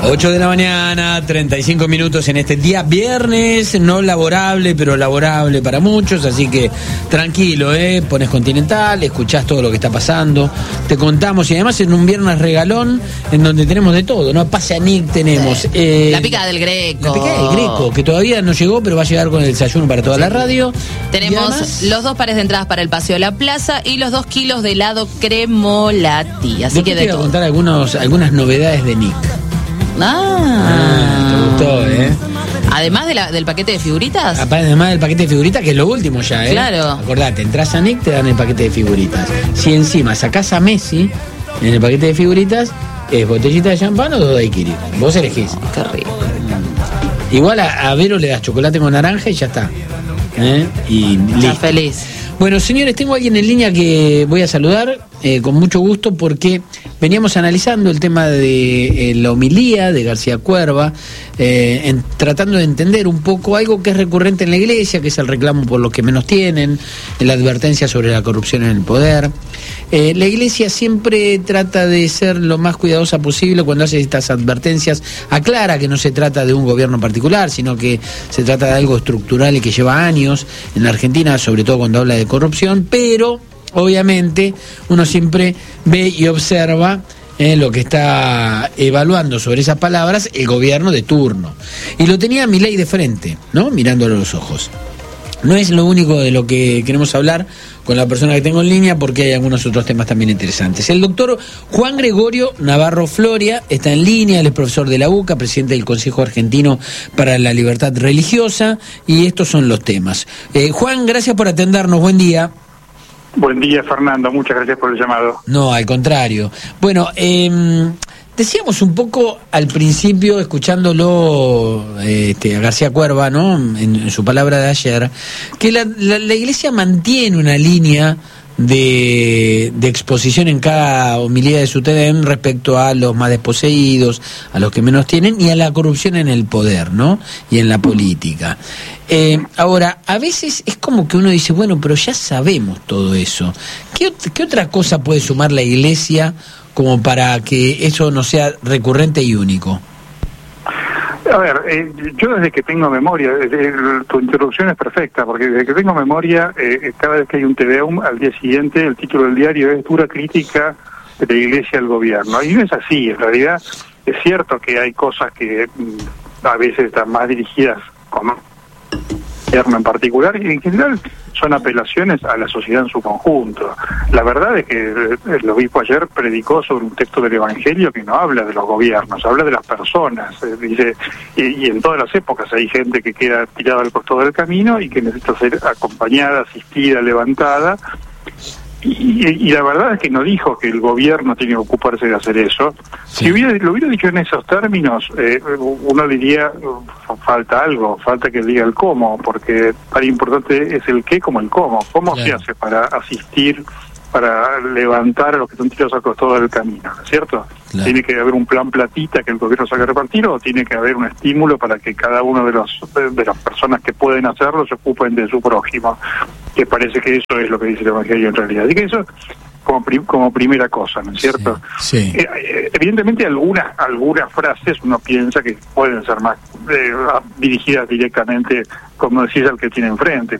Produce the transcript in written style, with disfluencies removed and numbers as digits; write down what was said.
8 de la mañana, 35 minutos en este día viernes, no laborable, pero laborable para muchos, así que tranquilo, pones Continental, escuchás todo lo que está pasando, te contamos, y además en un viernes regalón, en donde tenemos de todo, ¿no? Pase a Nick tenemos... la picada del Greco. La picada del Greco, que todavía no llegó, pero va a llegar con el desayuno para toda la radio. Tenemos además, los 2 pares de entradas para el Paseo de la Plaza y los 2 kilos de helado Cremolati, así que de te voy a todo. contar algunas novedades de Nick. Te gustó, Además del paquete de figuritas. Además del paquete de figuritas, que es lo último ya, Claro. Acordate, entras a Nick, te dan el paquete de figuritas. Si encima sacás a Messi en el paquete de figuritas, es botellita de champán o dos daiquiri. Vos elegís. Qué rico. Igual a Vero le das chocolate con naranja y ya está. Y Está listo. feliz. Bueno, señores, tengo a alguien en línea que voy a saludar con mucho gusto, porque veníamos analizando el tema de la homilía de García Cuerva, tratando de entender un poco algo que es recurrente en la iglesia, que es el reclamo por los que menos tienen, la advertencia sobre la corrupción en el poder. La iglesia siempre trata de ser lo más cuidadosa posible cuando hace estas advertencias. Aclara que no se trata de un gobierno particular, sino que se trata de algo estructural y que lleva años en la Argentina, sobre todo cuando habla de corrupción, pero obviamente uno siempre ve y observa lo que está evaluando sobre esas palabras el gobierno de turno. Y lo tenía Milei de frente, ¿no? Mirándolo a los ojos. No es lo único de lo que queremos hablar con la persona que tengo en línea, porque hay algunos otros temas también interesantes. El doctor Juan Gregorio Navarro Floria está en línea, él es profesor de la UCA, presidente del Consejo Argentino para la Libertad Religiosa, y estos son los temas. Juan, gracias por atendernos, buen día. Buen día, Fernando, muchas gracias por el llamado. No, al contrario. Bueno, decíamos un poco al principio, escuchándolo a García Cuerva, ¿no? En su palabra de ayer, que la Iglesia mantiene una línea de exposición en cada homilía de su TEDEM respecto a los más desposeídos, a los que menos tienen, y a la corrupción en el poder, ¿no? Y en la política. Ahora, a veces es como que uno dice, bueno, pero ya sabemos todo eso. ¿Qué otra cosa puede sumar la Iglesia como para que eso no sea recurrente y único? A ver, yo desde que tengo memoria, tu introducción es perfecta, porque desde que tengo memoria, cada vez que hay un Tedeum, al día siguiente el título del diario es dura crítica de la Iglesia al gobierno. Y no es así, en realidad es cierto que hay cosas que a veces están más dirigidas como gobierno en particular, y en general son apelaciones a la sociedad en su conjunto. La verdad es que el obispo ayer predicó sobre un texto del Evangelio que no habla de los gobiernos, habla de las personas. Dice, y en todas las épocas hay gente que queda tirada al costado del camino y que necesita ser acompañada, asistida, levantada. Y la verdad es que no dijo que el gobierno tiene que ocuparse de hacer eso. Sí. Si lo hubiera dicho en esos términos, uno diría, falta algo, falta que diga el cómo, porque tan importante es el qué como el cómo. ¿Cómo Claro. se hace para asistir, para levantar a los que están tirados al costado del camino, ¿no es cierto? Claro. ¿Tiene que haber un plan platita que el gobierno saque a repartir, o tiene que haber un estímulo para que cada uno de las personas que pueden hacerlo se ocupen de su prójimo? Que parece que eso es lo que dice el Evangelio en realidad. Y que eso como primera cosa, ¿no es cierto? Sí. Evidentemente algunas frases uno piensa que pueden ser más dirigidas directamente, como decís, al que tiene enfrente.